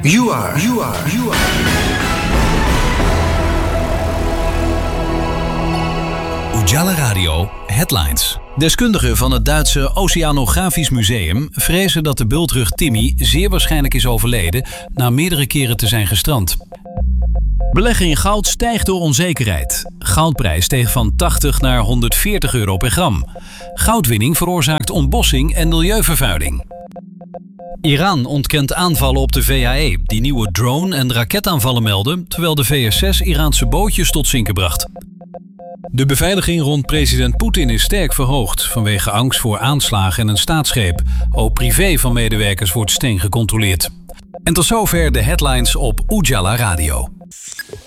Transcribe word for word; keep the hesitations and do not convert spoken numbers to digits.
You are, you are, you are. Ujala Radio Headlines. Deskundigen van het Duitse Oceanografisch Museum vrezen dat de bultrug Timmy zeer waarschijnlijk is overleden na meerdere keren te zijn gestrand. Beleggen in goud stijgt door onzekerheid. Goudprijs steeg van tachtig naar honderdveertig euro per gram. Goudwinning veroorzaakt ontbossing en milieuvervuiling. Iran ontkent aanvallen op de V A E, die nieuwe drone- en raketaanvallen melden, terwijl de V S zes Iraanse bootjes tot zinken bracht. De beveiliging rond president Poetin is sterk verhoogd vanwege angst voor aanslagen en een staatsgreep. Ook privé van medewerkers wordt streng gecontroleerd. En tot zover de headlines op Ujala Radio.